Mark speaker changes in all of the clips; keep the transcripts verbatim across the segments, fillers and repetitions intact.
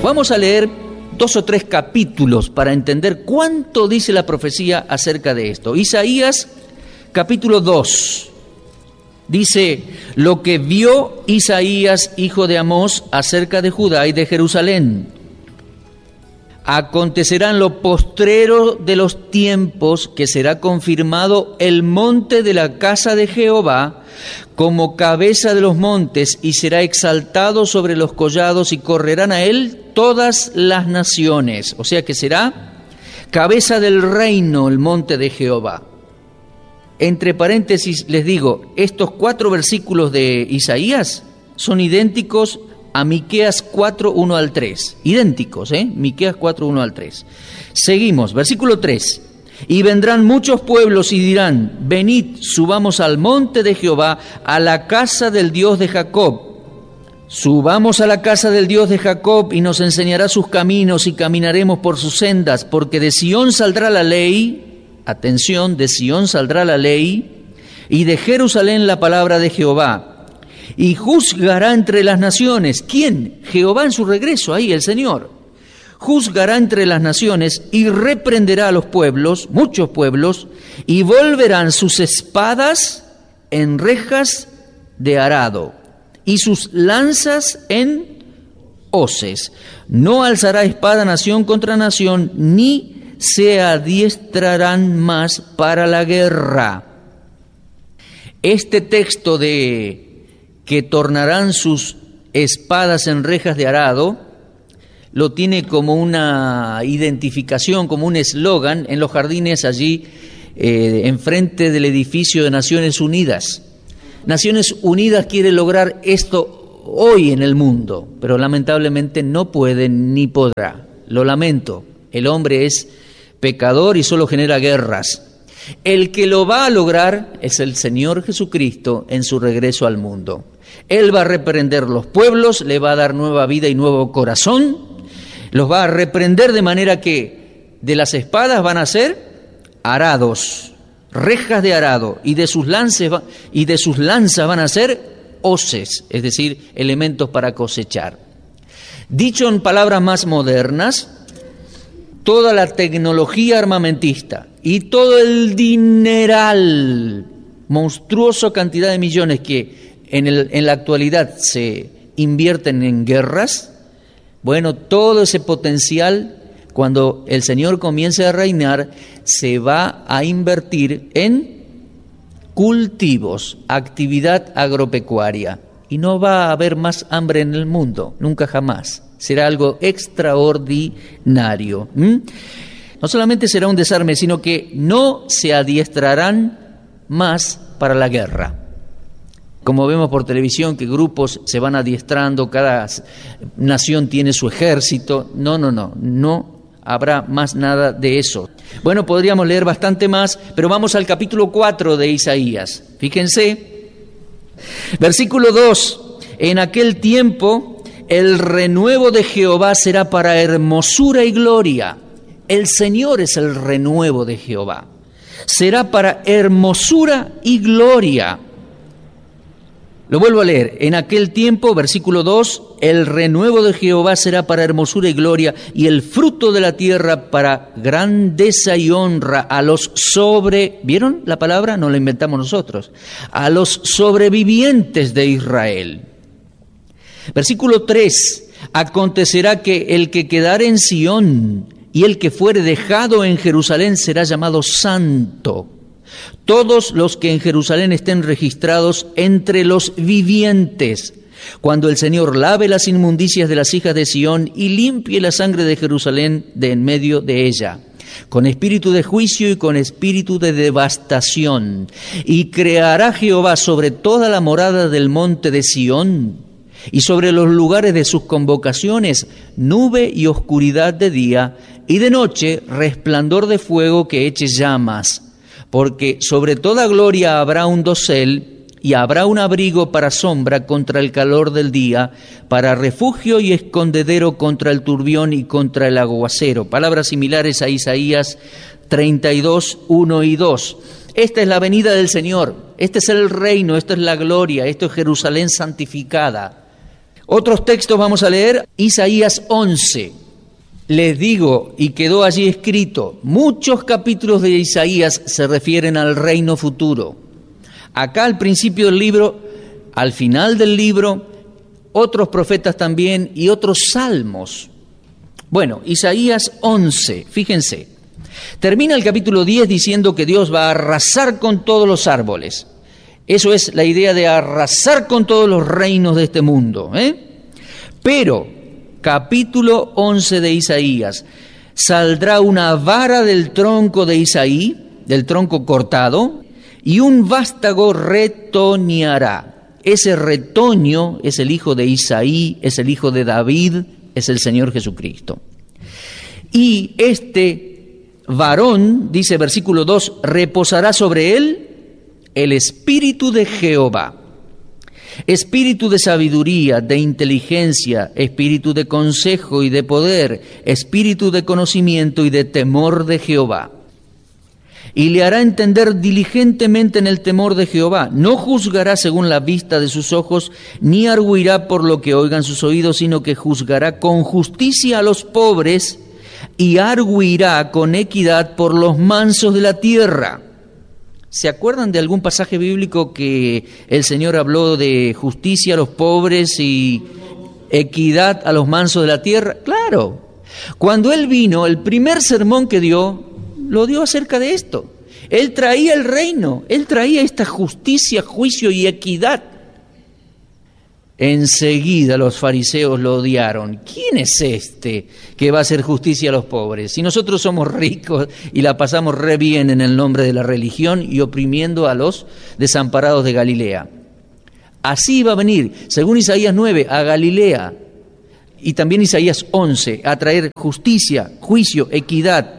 Speaker 1: Vamos a leer dos o tres capítulos para entender cuánto dice la profecía acerca de esto. Isaías, capítulo dos, dice: lo que vio Isaías, hijo de Amós, acerca de Judá y de Jerusalén. Acontecerá en lo postrero de los tiempos que será confirmado el monte de la casa de Jehová como cabeza de los montes, y será exaltado sobre los collados, y correrán a él todas las naciones. O sea que será cabeza del reino el monte de Jehová. Entre paréntesis les digo, estos cuatro versículos de Isaías son idénticos a Miqueas cuatro, uno al tres. Idénticos, ¿eh? Miqueas cuatro, uno al tres. Seguimos, versículo tres. Y vendrán muchos pueblos y dirán: venid, subamos al monte de Jehová, a la casa del Dios de Jacob. Subamos a la casa del Dios de Jacob, y nos enseñará sus caminos, y caminaremos por sus sendas, porque de Sión saldrá la ley. Atención, de Sión saldrá la ley, y de Jerusalén la palabra de Jehová. Y juzgará entre las naciones. ¿Quién? Jehová en su regreso, ahí el Señor. Juzgará entre las naciones y reprenderá a los pueblos, muchos pueblos, y volverán sus espadas en rejas de arado y sus lanzas en hoces. No alzará espada nación contra nación, ni se adiestrarán más para la guerra. Este texto de que tornarán sus espadas en rejas de arado, lo tiene como una identificación, como un eslogan en los jardines allí eh, enfrente del edificio de Naciones Unidas. Naciones Unidas quiere lograr esto hoy en el mundo, pero lamentablemente no puede ni podrá. Lo lamento, el hombre es pecador y solo genera guerras. El que lo va a lograr es el Señor Jesucristo en su regreso al mundo. Él va a reprender los pueblos, le va a dar nueva vida y nuevo corazón, los va a reprender de manera que de las espadas van a ser arados, rejas de arado, y de sus lances va, y de sus lanzas van a ser hoces, es decir, elementos para cosechar. Dicho en palabras más modernas, toda la tecnología armamentista y todo el dineral, monstruosa cantidad de millones que en, el, en la actualidad se invierten en guerras, bueno, todo ese potencial, cuando el Señor comience a reinar, se va a invertir en cultivos, actividad agropecuaria, y no va a haber más hambre en el mundo, nunca jamás. Será algo extraordinario. ¿Mm? No solamente será un desarme, sino que no se adiestrarán más para la guerra. Como vemos por televisión que grupos se van adiestrando, cada nación tiene su ejército. No, no, no, no habrá más nada de eso. Bueno, podríamos leer bastante más, pero vamos al capítulo cuatro de Isaías. Fíjense, versículo dos. En aquel tiempo el renuevo de Jehová será para hermosura y gloria. El Señor es el renuevo de Jehová. Será para hermosura y gloria. Lo vuelvo a leer. En aquel tiempo, versículo dos, el renuevo de Jehová será para hermosura y gloria, y el fruto de la tierra para grandeza y honra a los sobre... ¿Vieron la palabra? No la inventamos nosotros. A los sobrevivientes de Israel. Versículo tres, acontecerá que el que quedare en Sión y el que fuere dejado en Jerusalén será llamado santo. Todos los que en Jerusalén estén registrados entre los vivientes, cuando el Señor lave las inmundicias de las hijas de Sión y limpie la sangre de Jerusalén de en medio de ella, con espíritu de juicio y con espíritu de devastación. Y creará Jehová sobre toda la morada del monte de Sión y sobre los lugares de sus convocaciones nube y oscuridad de día, y de noche resplandor de fuego que eche llamas. Porque sobre toda gloria habrá un dosel, y habrá un abrigo para sombra contra el calor del día, para refugio y escondedero contra el turbión y contra el aguacero. Palabras similares a Isaías treinta y dos, uno y dos. Esta es la venida del Señor, este es el reino, esto es la gloria, esto es Jerusalén santificada. Otros textos vamos a leer, Isaías once. Les digo, y quedó allí escrito, muchos capítulos de Isaías se refieren al reino futuro. Acá al principio del libro, al final del libro, otros profetas también y otros salmos. Bueno, Isaías once, fíjense, termina el capítulo diez diciendo que Dios va a arrasar con todos los árboles. Eso es la idea de arrasar con todos los reinos de este mundo, ¿eh? Pero, capítulo once de Isaías, saldrá una vara del tronco de Isaí, del tronco cortado, y un vástago retoñará. Ese retoño es el hijo de Isaí, es el hijo de David, es el Señor Jesucristo. Y este varón, dice versículo dos, reposará sobre él el espíritu de Jehová, espíritu de sabiduría, de inteligencia, espíritu de consejo y de poder, espíritu de conocimiento y de temor de Jehová. Y le hará entender diligentemente en el temor de Jehová. No juzgará según la vista de sus ojos, ni arguirá por lo que oigan sus oídos, sino que juzgará con justicia a los pobres y arguirá con equidad por los mansos de la tierra. ¿Se acuerdan de algún pasaje bíblico que el Señor habló de justicia a los pobres y equidad a los mansos de la tierra? Claro. Cuando Él vino, el primer sermón que dio, lo dio acerca de esto. Él traía el reino, Él traía esta justicia, juicio y equidad. Enseguida los fariseos lo odiaron. ¿Quién es este que va a hacer justicia a los pobres? Si nosotros somos ricos y la pasamos re bien en el nombre de la religión y oprimiendo a los desamparados de Galilea. Así va a venir, según Isaías nueve, a Galilea y también Isaías once, a traer justicia, juicio, equidad.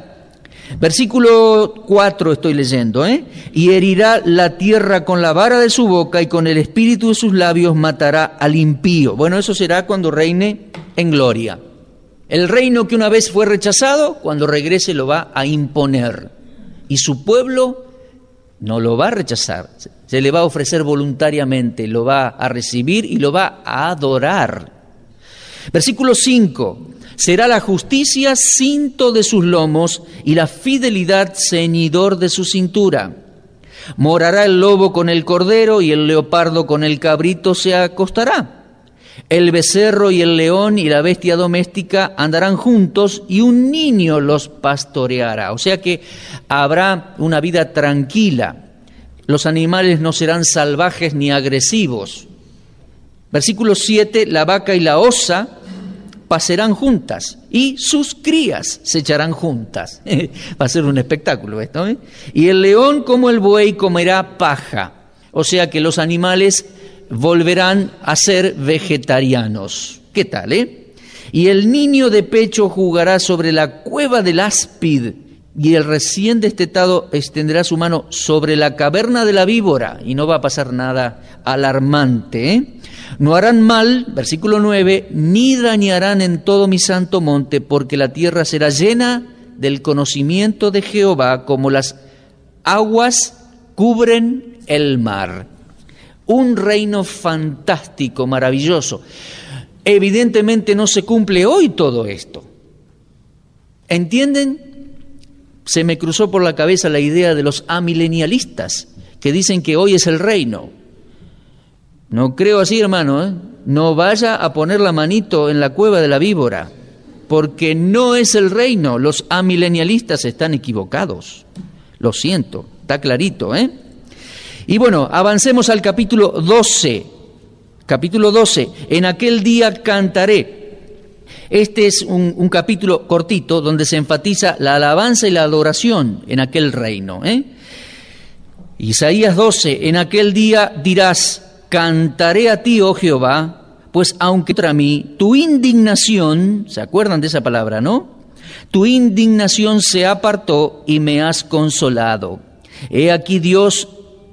Speaker 1: Versículo cuatro estoy leyendo, ¿eh? Y herirá la tierra con la vara de su boca y con el espíritu de sus labios matará al impío. Bueno, eso será cuando reine en gloria. El reino que una vez fue rechazado, cuando regrese lo va a imponer. Y su pueblo no lo va a rechazar, se le va a ofrecer voluntariamente, lo va a recibir y lo va a adorar. Versículo cinco. Será la justicia cinto de sus lomos y la fidelidad ceñidor de su cintura. Morará el lobo con el cordero y el leopardo con el cabrito se acostará. El becerro y el león y la bestia doméstica andarán juntos y un niño los pastoreará. O sea que habrá una vida tranquila. Los animales no serán salvajes ni agresivos. Versículo siete, la vaca y la osa pasarán juntas y sus crías se echarán juntas. Va a ser un espectáculo esto, ¿eh? Y el león como el buey comerá paja. O sea que los animales volverán a ser vegetarianos. ¿Qué tal, eh? Y el niño de pecho jugará sobre la cueva del áspid y el recién destetado extenderá su mano sobre la caverna de la víbora y no va a pasar nada alarmante, ¿eh? No harán mal, versículo nueve, ni dañarán en todo mi santo monte, porque la tierra será llena del conocimiento de Jehová, como las aguas cubren el mar. Un reino fantástico, maravilloso. Evidentemente no se cumple hoy todo esto. ¿Entienden? Se me cruzó por la cabeza la idea de los amilenialistas, que dicen que hoy es el reino. No creo así, hermano, ¿eh? No vaya a poner la manito en la cueva de la víbora, porque no es el reino. Los amilenialistas están equivocados. Lo siento, está clarito, ¿eh? Y bueno, avancemos al capítulo doce. Capítulo doce. En aquel día cantaré. Este es un, un capítulo cortito donde se enfatiza la alabanza y la adoración en aquel reino, ¿eh? Isaías doce. En aquel día dirás: cantaré a ti, oh Jehová, pues aunque contra mí tu indignación, ¿se acuerdan de esa palabra, no? Tu indignación se apartó y me has consolado. He aquí Dios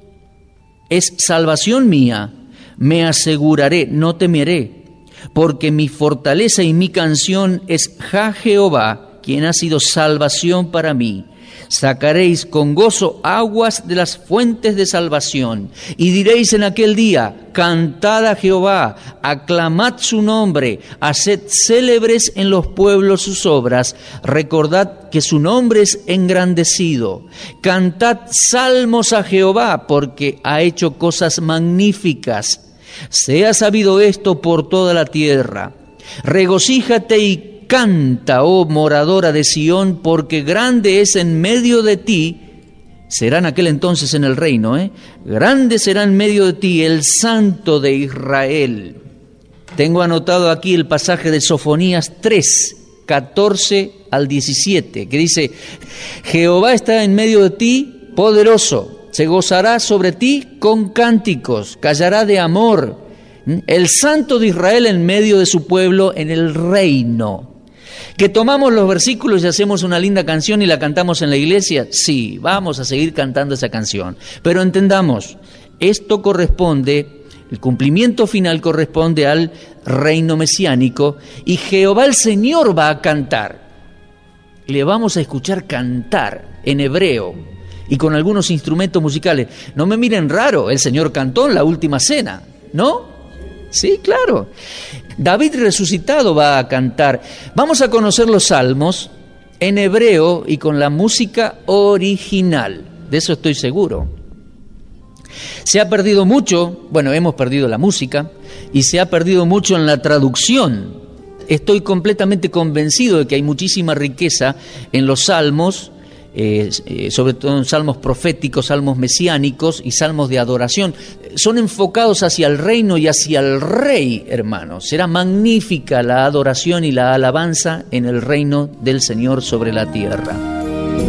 Speaker 1: es salvación mía, me aseguraré, no temeré, porque mi fortaleza y mi canción es Ja Jehová, quien ha sido salvación para mí. Sacaréis con gozo aguas de las fuentes de salvación, y diréis en aquel día: cantad a Jehová, aclamad su nombre, haced célebres en los pueblos sus obras, recordad que su nombre es engrandecido. Cantad salmos a Jehová, porque ha hecho cosas magníficas. Sea sabido esto por toda la tierra. Regocíjate y canta, oh moradora de Sión, porque grande es en medio de ti, será en aquel entonces en el reino, ¿eh? grande será en medio de ti el Santo de Israel. Tengo anotado aquí el pasaje de Sofonías tres, catorce al diecisiete, que dice: Jehová está en medio de ti, poderoso, se gozará sobre ti con cánticos, callará de amor. El Santo de Israel en medio de su pueblo en el reino. ¿Que tomamos los versículos y hacemos una linda canción y la cantamos en la iglesia? Sí, vamos a seguir cantando esa canción. Pero entendamos, esto corresponde, el cumplimiento final corresponde al reino mesiánico, y Jehová el Señor va a cantar. Le vamos a escuchar cantar en hebreo y con algunos instrumentos musicales. No me miren raro, el Señor cantó en la última cena, ¿no? Sí, claro. David resucitado va a cantar. Vamos a conocer los salmos en hebreo y con la música original. De eso estoy seguro. Se ha perdido mucho, bueno, hemos perdido la música, y se ha perdido mucho en la traducción. Estoy completamente convencido de que hay muchísima riqueza en los salmos, Eh, eh, sobre todo en salmos proféticos, salmos mesiánicos y salmos de adoración. Son enfocados hacia el reino y hacia el rey, hermanos. Será magnífica la adoración y la alabanza en el reino del Señor sobre la tierra.